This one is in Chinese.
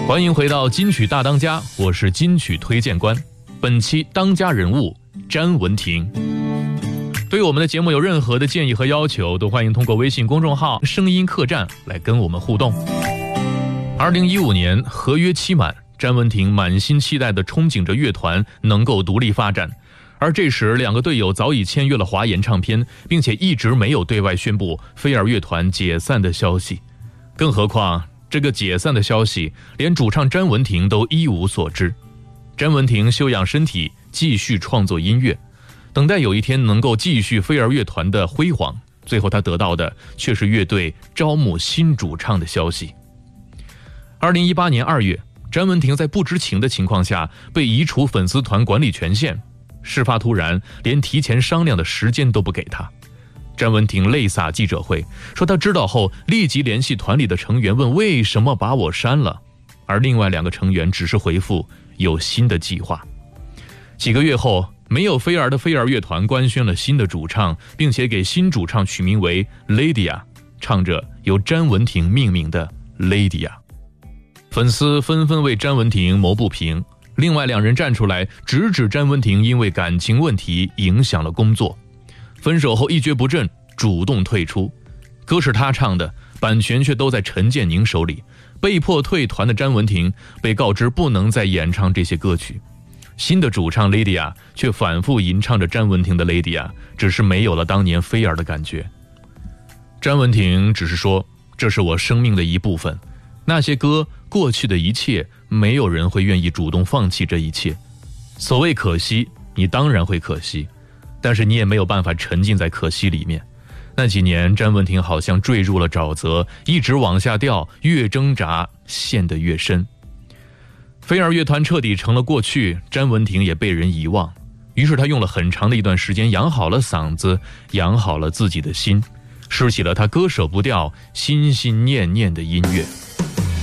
欢迎回到金曲大当家，我是金曲推荐官。本期当家人物詹雯婷。对我们的节目有任何的建议和要求，都欢迎通过微信公众号声音客栈来跟我们互动。2015年合约期满，詹雯婷满心期待地憧憬着乐团能够独立发展，而这时两个队友早已签约了华研唱片，并且一直没有对外宣布飞儿乐团解散的消息。更何况这个解散的消息连主唱詹雯婷都一无所知。詹雯婷休养身体，继续创作音乐，等待有一天能够继续飞儿乐团的辉煌。最后他得到的却是乐队招募新主唱的消息。2018年2月，詹雯婷在不知情的情况下被移除粉丝团管理权限，事发突然，连提前商量的时间都不给她。詹雯婷泪洒记者会，说她知道后立即联系团里的成员问为什么把我删了，而另外2个成员只是回复有新的计划。几个月后，没有飞儿的飞儿乐团官宣了新的主唱，并且给新主唱取名为 Lydia， 唱着由詹雯婷命名的 Lydia。 粉丝纷纷为詹雯婷谋不平，另外2人站出来直指詹雯婷因为感情问题影响了工作，分手后一蹶不振，主动退出。歌是他唱的，版权却都在陈建宁手里，被迫退团的詹雯婷被告知不能再演唱这些歌曲。新的主唱 Lydia 却反复吟唱着詹雯婷的 Lydia， 只是没有了当年飞儿的感觉。詹雯婷只是说，这是我生命的一部分，那些歌，过去的一切，没有人会愿意主动放弃这一切。所谓可惜，你当然会可惜，但是你也没有办法沉浸在可惜里面。那几年，詹雯婷好像坠入了沼泽，一直往下掉，越挣扎陷得越深。飞儿乐团彻底成了过去，詹雯婷也被人遗忘。于是她用了很长的一段时间养好了嗓子，养好了自己的心，拾起了她割舍不掉、心心念念的音乐。